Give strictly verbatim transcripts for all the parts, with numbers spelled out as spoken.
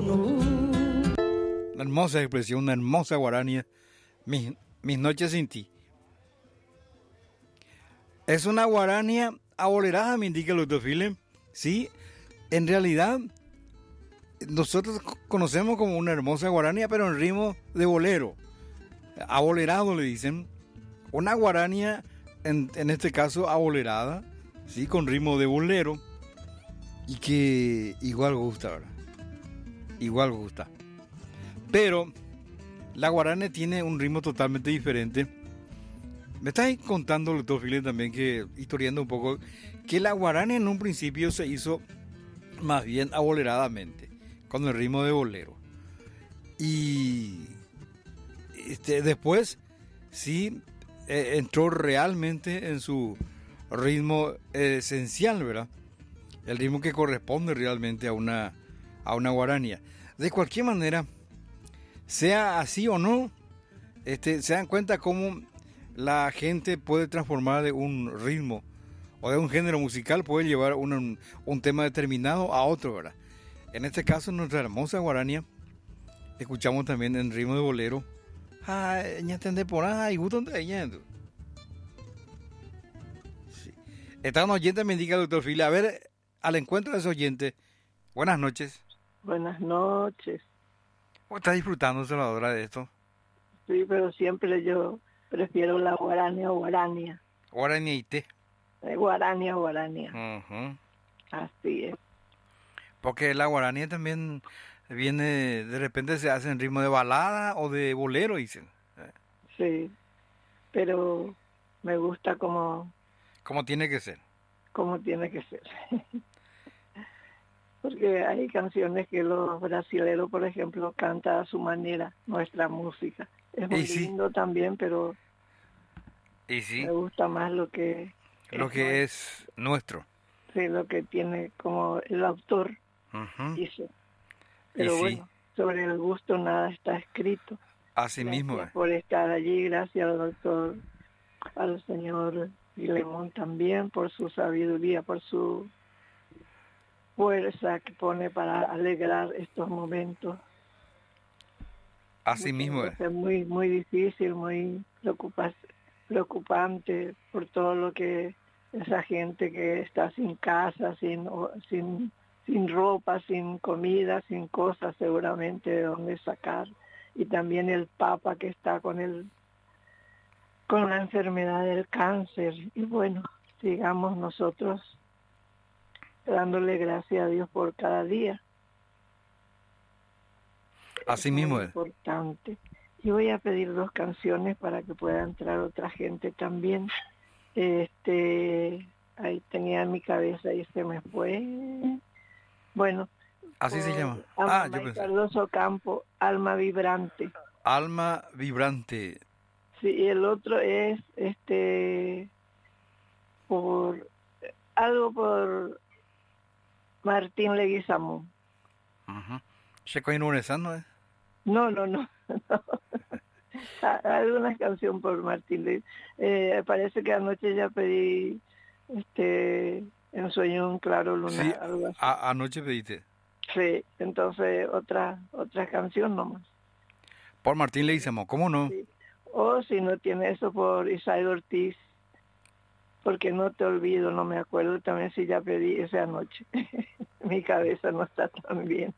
Una hermosa expresión, una hermosa guarania. Mis, mis noches sin ti. Es una guarania abolerada, me indica el doctor Philip. Sí, en realidad nosotros conocemos como una hermosa guarania, pero en ritmo de bolero. Abolerado le dicen. Una guarania, en, en este caso abolerada, sí, con ritmo de bolero. Y que igual gusta, ¿verdad? Igual gusta. Pero la guarania tiene un ritmo totalmente diferente. Me estás contando, doctor Philip, también que, historiando un poco, que la guarania en un principio se hizo más bien aboleradamente, con el ritmo de bolero. Y este, después sí eh, entró realmente en su ritmo esencial, ¿verdad? El ritmo que corresponde realmente a una, a una guarania. De cualquier manera, sea así o no, este, se dan cuenta cómo la gente puede transformar de un ritmo o de un género musical, puede llevar un, un tema determinado a otro, ¿verdad? En este caso, nuestra hermosa guarania, escuchamos también en ritmo de bolero. Ay, ya entendé por ahí, gusto de ella. Sí. Está un oyente, me indica el doctor Philip. A ver, al encuentro de ese oyente, buenas noches. Buenas noches. ¿Cómo está disfrutando, Salvadora, de esto? Sí, pero siempre yo prefiero la guarania o guarania. Guarania y té. Eh, guarania o guarania. Uh-huh. Así es. Porque la guarania también viene, de repente se hace en ritmo de balada o de bolero, dicen. Sí, pero me gusta como... Como tiene que ser. Como tiene que ser. Porque hay canciones que los brasileros, por ejemplo, cantan a su manera, nuestra música. Es muy sí. lindo también, pero y sí. me gusta más lo que... Lo es que nuestro. es nuestro. Sí, lo que tiene como el autor uh-huh. hizo. Pero y bueno, sí. sobre el gusto nada está escrito. Así Gracias mismo es. por estar allí, gracias al doctor, al señor Filemón también, por su sabiduría, por su fuerza que pone para alegrar estos momentos. Así Muchas mismo es. veces muy, muy difícil, muy preocupa- preocupante por todo lo que esa gente que está sin casa, sin, sin, sin ropa, sin comida, sin cosas seguramente de dónde sacar. Y también el Papa que está con el con la enfermedad del cáncer. Y bueno, sigamos nosotros dándole gracias a Dios por cada día. Así es mismo muy es. importante. Y voy a pedir dos canciones para que pueda entrar otra gente también. Este, ahí tenía en mi cabeza y se me fue. Bueno, así se llama. Ah, yo pensé. Carlos Ocampo, Alma Vibrante. Alma Vibrante. Sí, y el otro es este por algo por Martín Leguizamón. Uh-huh. ¿no es? No, no, no. no. Alguna canción por Martín Leguizamón. Eh, parece que anoche ya pedí este En sueño un claro lunar, sí, algo así. A- anoche pediste. Sí, entonces otra otra canción nomás. Por Martín Leguizamón, ¿cómo no? Sí. O si no tiene eso por Isaías Ortiz, porque no te olvido, no me acuerdo también si ya pedí esa noche. Mi cabeza no está tan bien.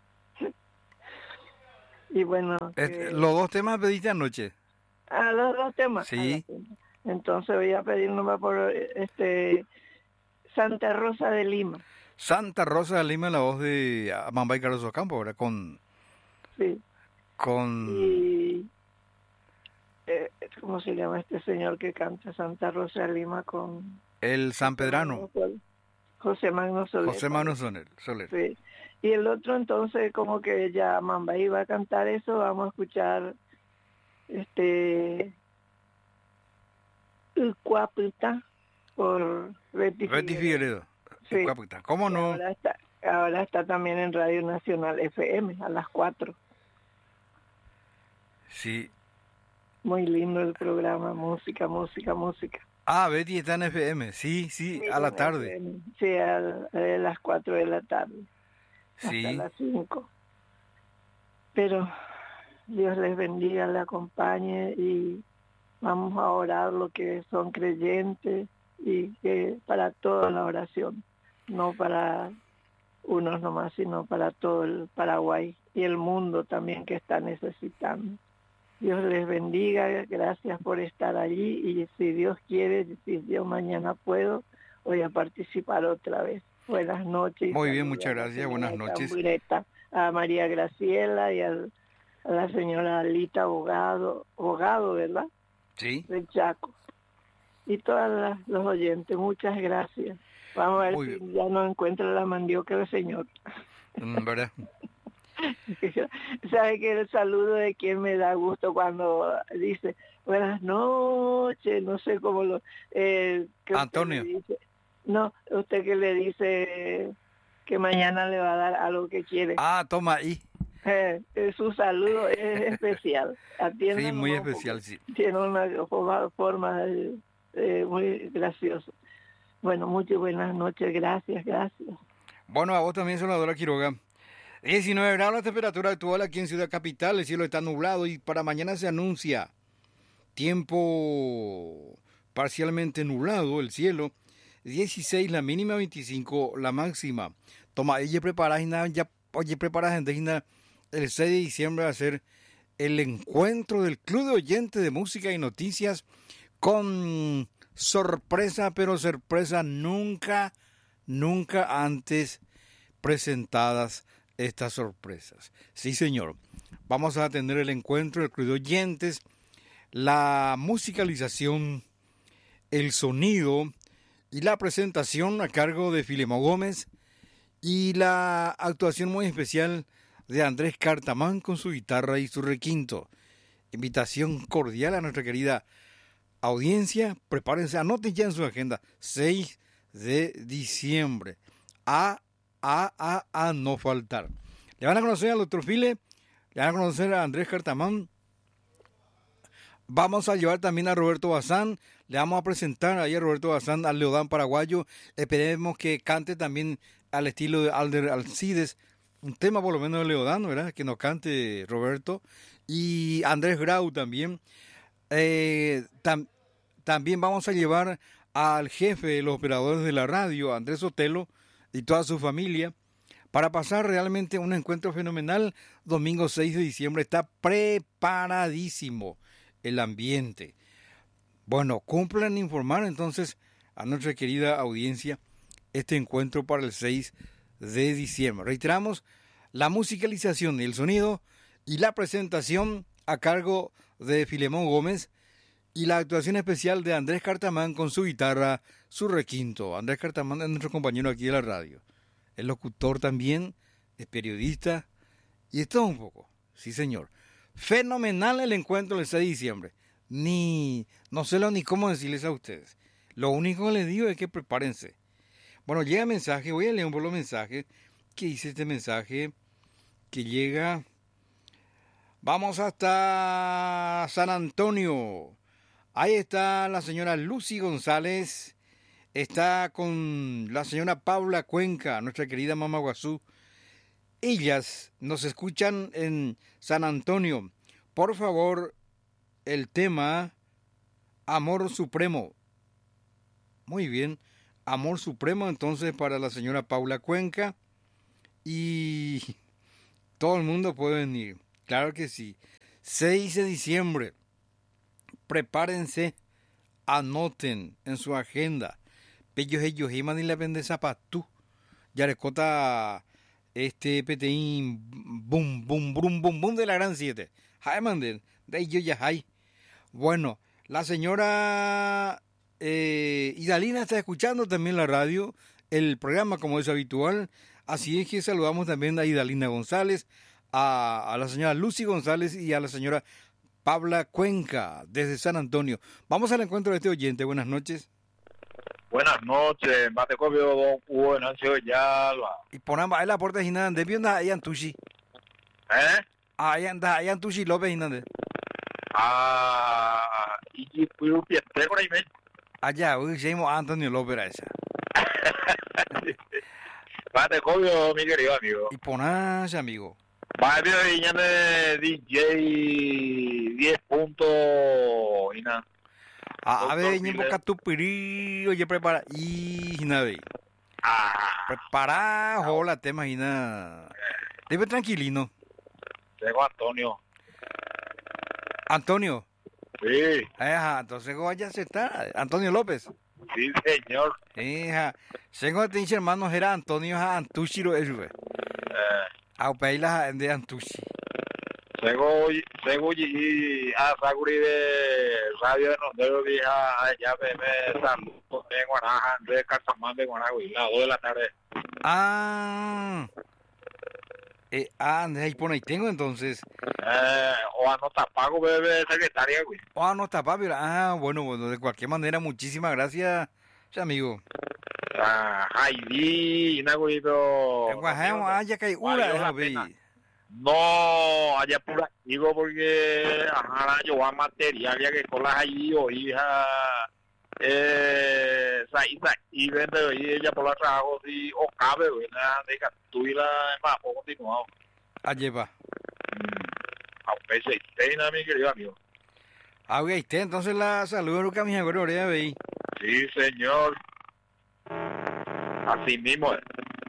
Y bueno... Este, eh... ¿Los dos temas pediste anoche? Ah, los dos temas. Sí. Entonces voy a pedir nomás por este Santa Rosa de Lima. Santa Rosa de Lima, la voz de Amambay Carlos Ocampo, ¿verdad? Con... Sí. Con... Y... Eh, ¿cómo se llama este señor que canta Santa Rosa de Lima con... El San Pedrano. José Magno Soler. José Magno Soler. Soler. Sí. Y el otro entonces como que ya Mamba iba a cantar eso, vamos a escuchar este El Cuapita por Betty, Betty Figueredo. Sí. El Cuapita. ¿Cómo no? Ahora está, ahora está también en Radio Nacional F M a las cuatro. Sí. Muy lindo el programa, música, música, música. Ah, Betty está en F M, sí, sí, sí a la tarde. F M. Sí, a, a las cuatro de la tarde. Sí. Hasta las cinco. Pero Dios les bendiga, les acompañe y vamos a orar lo que son creyentes y que para toda la oración, no para unos nomás, sino para todo el Paraguay y el mundo también que está necesitando. Dios les bendiga, gracias por estar allí y si Dios quiere, si yo mañana puedo, voy a participar otra vez. Buenas noches. Muy bien, muchas gracias, buenas noches. Cambureta, a María Graciela y al, a la señora Alita Abogado, abogado, ¿verdad? Sí. Del Chaco. Y todos los oyentes, muchas gracias. Vamos a ver Muy si bien. ya no encuentra la mandioca del señor. ¿Verdad? ¿Sabe que el saludo de quien me da gusto cuando dice buenas noches? No sé cómo lo... Eh, ¿qué Antonio. usted le dice? No, usted que le dice que mañana le va a dar algo que quiere. Ah, toma ahí. Eh, eh, su saludo es especial. Atiéndalo, Sí, muy especial, sí. Tiene una forma, forma eh, muy graciosa. Bueno, muchas buenas noches. Gracias, gracias. Bueno, a vos también, senadora Quiroga. diecinueve grados la temperatura actual aquí en Ciudad Capital. El cielo está nublado y para mañana se anuncia tiempo parcialmente nublado el cielo. dieciséis la mínima, veinticinco la máxima. Toma, ella prepara, ya, oye, prepara gente, el seis de diciembre va a ser el encuentro del Club de Oyentes de Música y Noticias con sorpresa, pero sorpresa nunca, nunca antes presentadas estas sorpresas. Sí, señor. Vamos a tener el encuentro del Club de Oyentes, la musicalización, el sonido y la presentación a cargo de Filemón Gómez y la actuación muy especial de Andrés Cartamán con su guitarra y su requinto. Invitación cordial a nuestra querida audiencia. Prepárense, anoten ya en su agenda, seis de diciembre. A, a, a, a no faltar. Le van a conocer al doctor File, le van a conocer a Andrés Cartamán. Vamos a llevar también a Roberto Bazán. Le vamos a presentar ahí a Roberto Bazán, al Leodán paraguayo. Esperemos que cante también al estilo de Alder Alcides. Un tema por lo menos de Leodán, ¿verdad? Que nos cante Roberto. Y Andrés Grau también. Eh, tam, también vamos a llevar al jefe de los operadores de la radio, Andrés Sotelo, y toda su familia, para pasar realmente un encuentro fenomenal. Domingo seis de diciembre está preparadísimo el ambiente. Bueno, cumplan informar entonces a nuestra querida audiencia este encuentro para el seis de diciembre. Reiteramos, la musicalización y el sonido y la presentación a cargo de Filemón Gómez y la actuación especial de Andrés Cartamán con su guitarra, su requinto. Andrés Cartamán es nuestro compañero aquí de la radio. Es locutor también, es periodista y es todo un poco. Sí, señor. Fenomenal el encuentro del seis de diciembre. Ni, no sé lo ni cómo decirles a ustedes. Lo único que les digo es que prepárense. Bueno, llega mensaje, voy a leer un poco los mensajes. ¿Qué dice este mensaje? Que llega, vamos hasta San Antonio. Ahí está la señora Lucy González. Está con la señora Paula Cuenca, nuestra querida Mama Guazú. Ellas nos escuchan en San Antonio. Por favor, el tema Amor Supremo. Muy bien, Amor Supremo entonces para la señora Paula Cuenca. Y todo el mundo puede venir, claro que sí. seis de diciembre, prepárense, anoten en su agenda. Pellos ellos, y man y la vende zapatú. Yarecota, este peteín, boom, boom, boom, boom, boom de la gran siete. Hay manden, de ellos ya hay. Bueno, la señora eh, Idalina está escuchando también la radio, el programa como es habitual. Así es que saludamos también a Idalina González, a, a la señora Lucy González y a la señora Paula Cuenca desde San Antonio. Vamos al encuentro de este oyente. Buenas noches. Buenas noches, Matecobio, don Hugo Nancio Yalba. Y ponamos ahí la puerta de Hinanda, ¿de dónde hay Antushi? ¿Eh? Ahí anda, ahí Antushi López Hinanda. Ah, y fui un piente por ahí, ¿me? Allá, hoy seguimos a Antonio López a esa. Matecobio, mi querido amigo. Y ponás, amigo. Mario de D J diez puntos y nada. A a ver, ñembo catupiri, oye, prepara. Y nave. Ah, Prepara, hola, te imaginas. Debe tranquilino. tengo a Antonio. Antonio. Sí, Ajá, entonces vaya se está. Antonio López. sí, señor. Hija. Tengo te dice hermanos era Antonio Antushiro eso. Eh, A peila de Antushi. tengo, tengo y a Saguri de Radio de Nondero día ya me me saludo de Guanaja, de Cartamán de Guanaja, y las dos de la tarde. Ah. Eh, ah, ahí pone ahí tengo entonces. Eh, o anota pago, bebé, secretaria, güey. Ah, no está papi. Ah, bueno, bueno, de cualquier manera, muchísimas gracias, amigo. Ah, Heidi, Inaguito. En Oaxaca, ah, ya que hay una, Valió la déjame pena. ver. No, allá pura, digo porque, ajá, yo voy a material, ya que con las ahí, o hija, eh, sa, sa, y vende, y ella por la trabajo, sí, o cabe, güey, nada, de que tú y la, más, por continuado. Ah, lleva. Aunque se esté, mi querido amigo. Ah, ok, usted entonces la saludo, Lucas, mi abuelo, ya veis. Sí, señor. Así mismo es.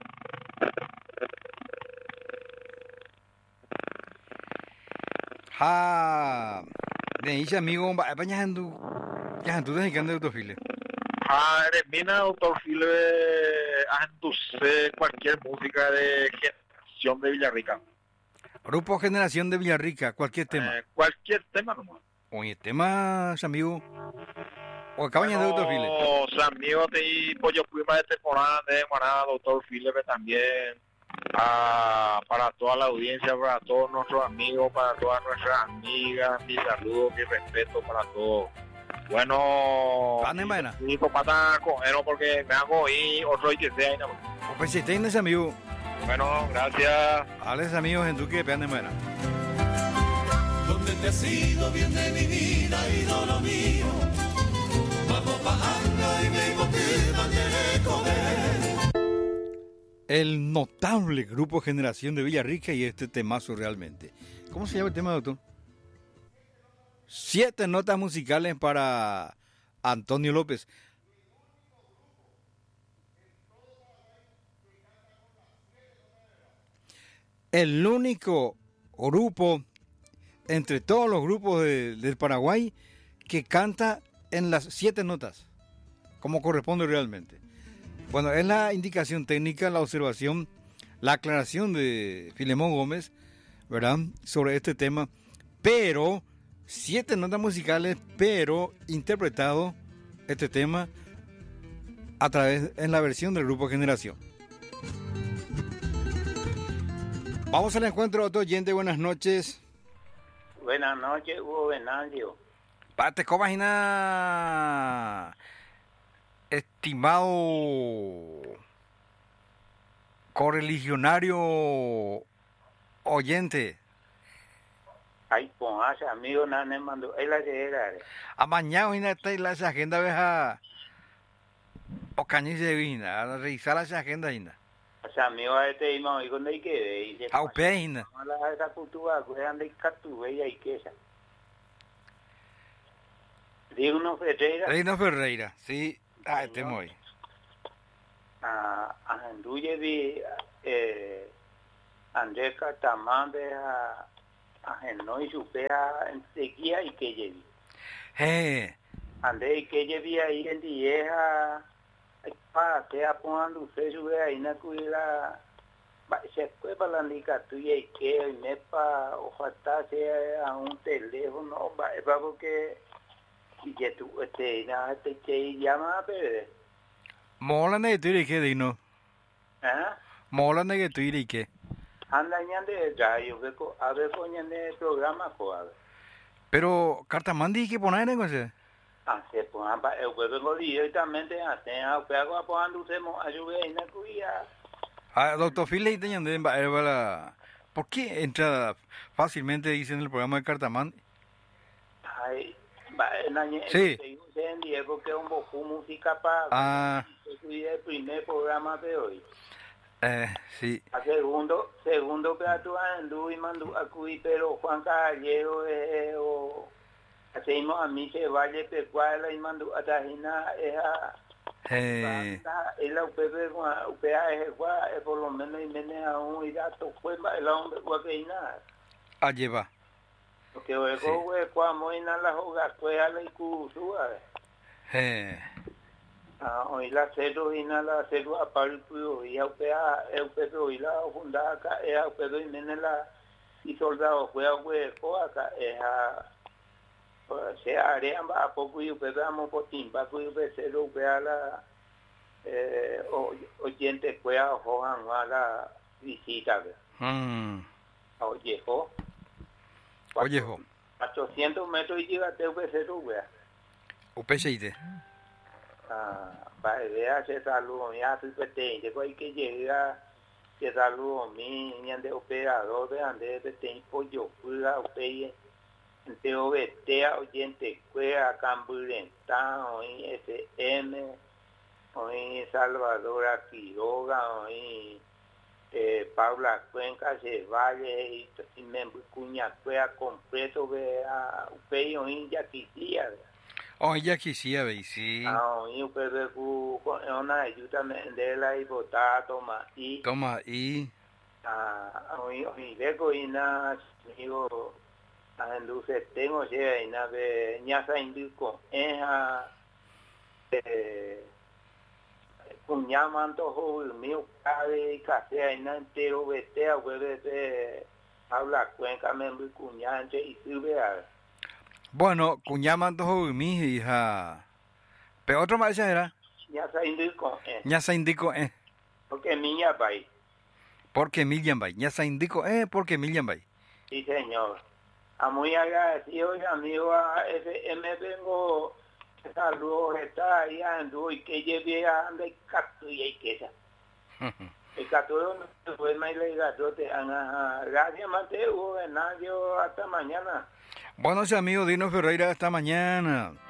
Ah, de dice amigo, vaya andu, ya andu de que ande autofile. Ah, eres mina, doctor File, anduse cualquier música de generación de Villarrica. Grupo Generación de Villarrica, cualquier tema. Eh, cualquier tema nomás. Oye, temas, amigo. O cabaña de autofile. O sea, amigo, te pollo prima de temporada de Guaraná, doctor File también. Ah, para toda la audiencia, para todos nuestros amigos, para todas nuestras amigas, mi saludo, mi respeto para todos. Bueno, mi papá cojero porque me hago y otro y que sea y no. Pues si tienes amigo. Bueno, gracias. Alex amigos en Duque de Pean de Mera. Donde te has ido bien de mi vida y no lo mío. Vamos bajando y me motivan de comer. El notable grupo Generación de Villarrica y este temazo realmente. ¿Cómo se llama el tema, doctor? Siete notas musicales para Antonio López. El único grupo entre todos los grupos de, del Paraguay que canta en las siete notas, como corresponde realmente. Bueno, es la indicación técnica, la observación, la aclaración de Filemón Gómez, ¿verdad?, sobre este tema, pero siete notas musicales, pero interpretado este tema a través, en la versión del grupo Generación. Vamos al encuentro de otro oyente, buenas noches. Buenas noches, Hugo Venancio. Pate, ¿cómo imagina, estimado correligionario oyente? Ay, pues, amigo, nada me mandó. Él la llega. Amañado, y está la esa agenda, veja. O cañiz de vina, a revisar esa agenda, Ina. O sea, amigo, este ima, y cuando hay que ver. A upeina. La esa cultura, que anda y catu, ella y que esa. Digno Ferreira. Reino Ferreira, sí. Ah, este muy. A Anduye vi, eh, Andrés Cartamán, a Ageno y supea enseguida y que llevi. Eh. André y que llevi ahí en vieja. Pa, te apoyando usted sube ahí na cuida. Se fue para la indica tuya y que me pa ojalá sea a un teléfono, va porque y que tú este nada te que llama pero Mola de tu y que dino. ¿Ah? Mola de tu y que. Anda ñande ya yo ve ko a ver poñande programa ko a ver. Pero Cartamandi que poner en ese. Ah, se pone para el huevo directamente hace a pego apoyando usted mo ayude en la cuya. Ah, doctor Phil y tenían de la. ¿Por qué entra fácilmente dice en el programa de Cartamán? Ay, va en año sí. En Diego que un poco música para ah. el primer programa de hoy. Eh, sí. A segundo, segundo plato andu y mandó a cuy, pero Juan Caballero eh, o hacemos a mí se vaya pecuala y mandó a Tajina es a Eh, es la U P P U P A es por lo menos y menos a un y dato fue el hombre guapeina. a llevar. Porque hoy Sí. fue cuando ina la jugar fue a la icusua. Eh, Ah, hoy la cero y na la cero a parco y a U P A U P P y la fundada acá es a U P P y menos la y soldado fue a hueco acá es a se área a poco y U P P amo por timba y U P cero U P A la eh oyente fue a Johan a la visita mm, oye jo oye, jo, ochocientos metros y llega a U P cero wea upecheite. ah para ver se saludo ya se pete de cual que llega que saludo mi ni ande operador de ande de tiempo yo fui a usted te obetea oyente cuea camburenta hoy S M hoy Salvador Quiroga hoy eh, Paula Cuenca se vale y, y me cuña cuea completo ve a usted hoy ya quisiera. Oh, ella quisiera ver, sí. Ah, hoy usted cu con una ayuda de la hipoteca toma y Toma, y... ah hoy hoy luego y na digo entonces tengo ya y na de ñasa indico es a eh con llamanto joven mío cabe café y na entero vete a hueve habla cuenca me cuñante y sube a Bueno, cuñaman dos mis hija. Pero otro más era. ñasa indico eh Ya se indicó, eh. porque miña bai Porque Millan Bay. Ya se indicó, eh, porque Millan Bay. sí señor a muy agradecido amigo a F M vengo saludos está ahí ando y que lleve a ande cacto y que esa el cacto no fue más legal te gracias Mateo Bernardo hasta mañana. Bueno, ese amigo Dino Ferreira, hasta mañana.